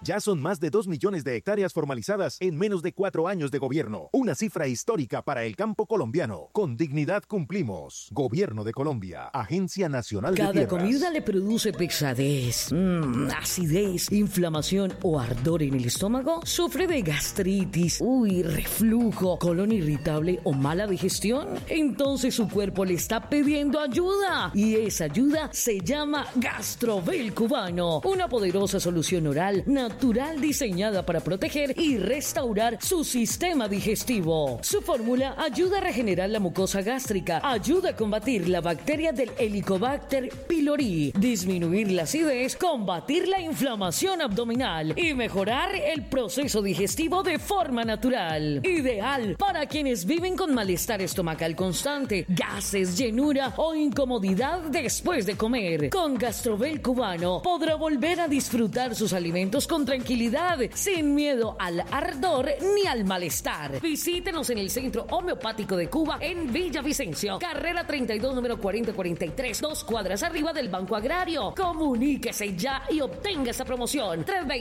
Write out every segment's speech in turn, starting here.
Ya son más de 2 millones de hectáreas formalizadas en menos de 4 años de gobierno. Una cifra histórica para el campo colombiano. Con dignidad cumplimos. Gobierno de Colombia. Agencia Nacional de Tierras. Cada comida le produce pesadez, acidez, inflamación o ardor en el estómago. ¿Sufre de gastritis, reflujo, colon irritable o mala digestión? Entonces su cuerpo le está pidiendo ayuda. Y esa ayuda se llama Gastrovel Cubano. Una poderosa solución oral natural diseñada para proteger y restaurar su sistema digestivo. Su fórmula ayuda a regenerar la mucosa gástrica, ayuda a combatir la bacteria del Helicobacter pylori, disminuir la acidez, combatir la inflamación abdominal y mejorar el proceso digestivo de forma natural. Ideal para quienes viven con malestar estomacal constante, gases, llenura o incomodidad después de comer. Con Gastrovel Cubano podrá volver a disfrutar sus alimentos con tranquilidad, sin miedo al ardor ni al malestar. Visítenos en el Centro Homeopático de Cuba en Villavicencio, carrera 32, número 4043, 2 cuadras arriba del Banco Agrario. Comuníquese ya y obtenga esa promoción.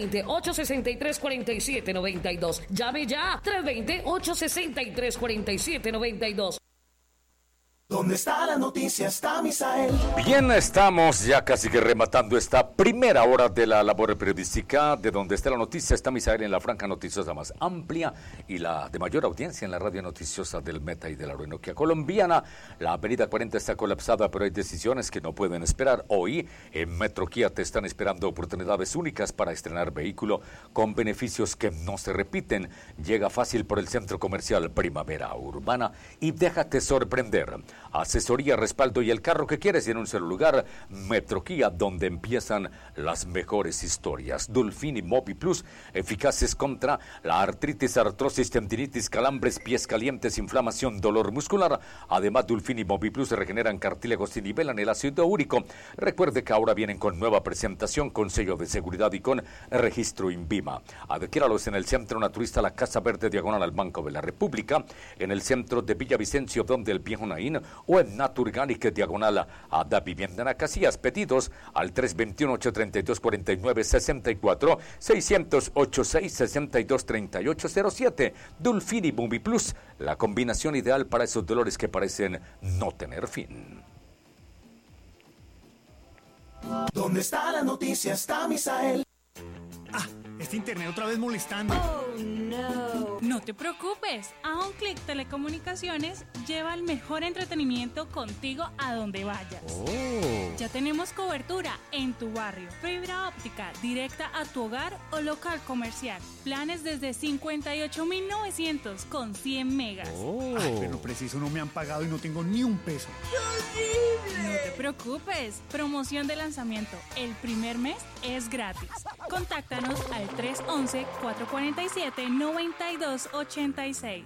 320-863-4792. Llame ya. 320-863-4792. ¿Dónde está la noticia? Está Misael. Bien, estamos ya casi que rematando esta primera hora de la labor periodística. De Donde está la noticia está Misael, en la franja noticiosa más amplia y la de mayor audiencia en la radio noticiosa del Meta y de la Orinoquia colombiana. La avenida 40 está colapsada, pero hay decisiones que no pueden esperar. Hoy en Metro Kia te están esperando oportunidades únicas para estrenar vehículo con beneficios que no se repiten. Llega fácil por el centro comercial Primavera Urbana y déjate sorprender. Asesoría, respaldo y el carro que quieres en un solo lugar. Metro Kia, donde empiezan las mejores historias. Dulfini Mobi Plus, eficaces contra la artritis, artrosis, tendinitis, calambres, pies calientes, inflamación, dolor muscular. Además, Dulfini Mobi Plus regeneran cartílagos y nivelan el ácido úrico. Recuerde que ahora vienen con nueva presentación, con sello de seguridad y con registro INVIMA. Adquiéralos en el Centro Naturista La Casa Verde, diagonal al Banco de la República, en el centro de Villavicencio, donde el Viejo Naín, o en Naturganic, diagonal a Da Vivienda en Casillas. Pedidos al 321-832-4964, 608-662-3807. Dulfini Mobi Plus, la combinación ideal para esos dolores que parecen no tener fin. ¿Dónde está la noticia? Está Misael. Este internet otra vez molestando. Oh, no. No te preocupes. A un clic Telecomunicaciones lleva el mejor entretenimiento contigo a donde vayas. Ya tenemos cobertura en tu barrio. Fibra óptica directa a tu hogar o local comercial. Planes desde 58.900 con 100 megas. Ay, pero preciso no me han pagado y no tengo ni un peso. No te preocupes. Promoción de lanzamiento. El primer mes es gratis. Contáctanos al 311-447-9286.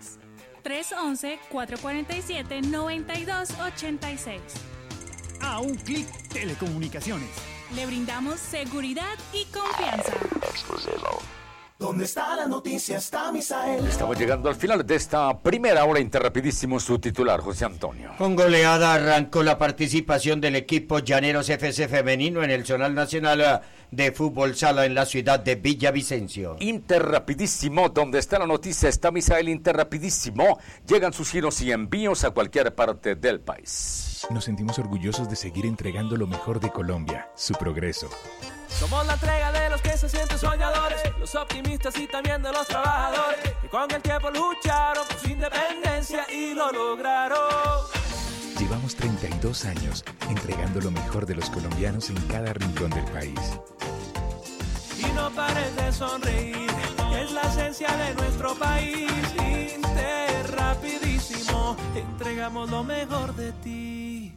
311-447-9286. A un clic Telecomunicaciones. Le brindamos seguridad y confianza. ¿Dónde está la noticia? Está Misael. Estamos llegando al final de esta primera hora. Interrapidísimo su titular, José Antonio. Con goleada arrancó la participación del equipo Llaneros FC femenino en el Zonal Nacional de Fútbol Sala en la ciudad de Villavicencio. Interrapidísimo, donde está la noticia está Misael. Interrapidísimo, llegan sus giros y envíos a cualquier parte del país. Nos sentimos orgullosos de seguir entregando lo mejor de Colombia, su progreso. Somos la entrega de los que se sienten soñadores, los optimistas y también de los trabajadores, que con el tiempo lucharon por su independencia y lo lograron. Llevamos 32 años entregando lo mejor de los colombianos en cada rincón del país. Y no pares de sonreír, es la esencia de nuestro país. Interrapidísimo, entregamos lo mejor de ti.